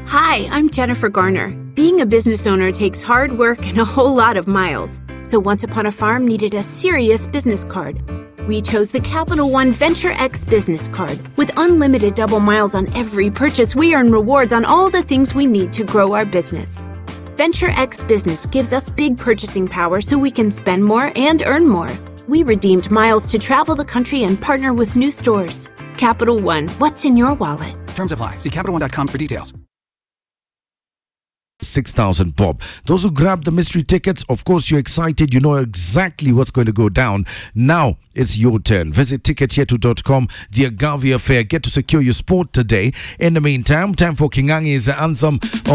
Hi, I'm Jennifer Garner. Being a business owner takes hard work and a whole lot of miles. So Once Upon a Farm needed a serious business card. We chose the Capital One Venture X business card. With unlimited double miles on every purchase, we earn rewards on all the things we need to grow our business. Venture X Business gives us big purchasing power so we can spend more and earn more. We redeemed miles to travel the country and partner with new stores. Capital One, what's in your wallet? Terms apply. See CapitalOne.com for details. 6,000 bob. Those who grabbed the mystery tickets, of course you're excited, you know exactly what's going to go down. Now it's your turn. Visit ticketyetu.com, the Agave Affair. Get to secure your spot today. In the meantime, time for Kingangi's anthem.